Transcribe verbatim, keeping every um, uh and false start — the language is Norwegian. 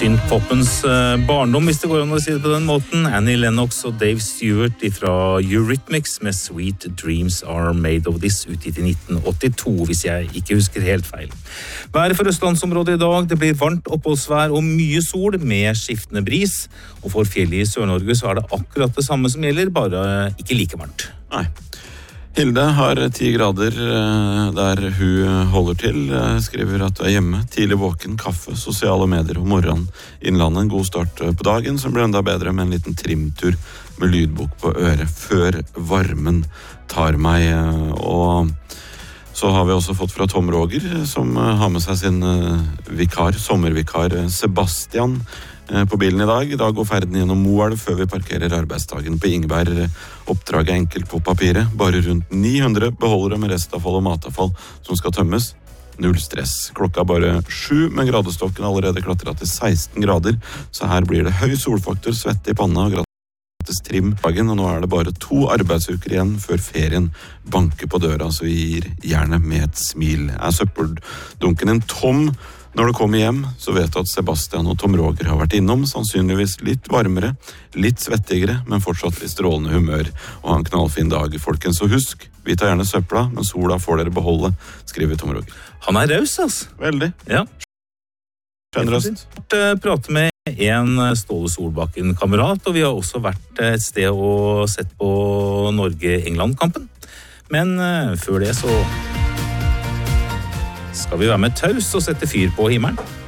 Synthpopens barndom, hvis det går an å si det på den måten. Annie Lennox og Dave Stewart fra Eurythmics med Sweet Dreams Are Made of This, utgitt i nitten åttito, hvis jeg ikke husker helt feil. Været for Østlandsområdet i dag, det blir varmt oppholdsvær og mye sol med skiftende bris. Og for fjellet i Sør-Norge så er det akkurat det samme som gjelder, bare ikke like varmt. Nei. Hilde har ti grader der hun holder til, skriver at du er hjemme, tidlig våken, kaffe, sosiale medier og morgen innlandet. En god start på dagen, som blir enda bedre med en liten trimtur med lydbok på øret før varmen tar meg. Og så har vi også fått fra Tom Roger, som har med seg sin vikar, sommervikar Sebastian, på bilen i dag. I dag går ferden gjennom Moelv før vi parkerer arbeidsdagen på Ingeberg. Oppdraget er enkelt på papiret. Bare rundt ni hundre beholdere med restavfall og matavfall som skal tømmes. Null stress. Klokka er bare sju, men gradestokken allerede klatret til seksten grader. Så her blir det høy solfaktor, svette i panna og gratis trim dagen. Og nå er det bare to arbeidsuker igjen før ferien banker på døra, så vi gir gjerne med et smil. Er søppeldunken en tom? Når du kommer hjem, så vet du at Sebastian og Tom Roger har vært innom, sannsynligvis litt varmere, litt svettigere, men fortsatt i strålende humør, og ha en knallfin dag, folkens. Og husk, vi tar gjerne søpla, men sola får dere beholde, skriver Tom Roger. Han er raus, altså. Veldig. Ja. Skjønnerøst. Prate med en Ståle Solbakken-kamerat, og vi har også vært et sted og sett på Norge-England-kampen. Men før det så skal vi være med taus og sette fyr på himmelen.